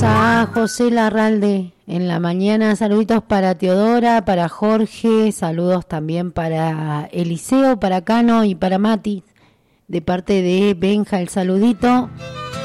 a José Larralde en la mañana. Saluditos para Teodora, para Jorge, saludos también para Eliseo, para Cano y para Mati, de parte de Benja el saludito.